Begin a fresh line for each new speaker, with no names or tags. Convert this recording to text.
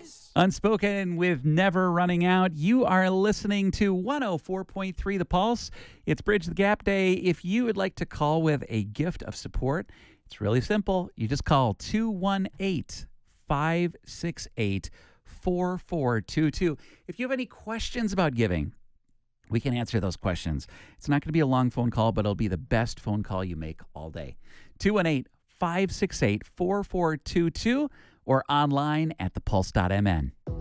Unspoken with Never Running Out. You are listening to 104.3 The Pulse. It's Bridge the Gap Day. If you would like to call with a gift of support, it's really simple. You just call 218-568-4422. If you have any questions about giving, we can answer those questions. It's not going to be a long phone call, but it'll be the best phone call you make all day. 218-568-4422 or online at thepulse.mn.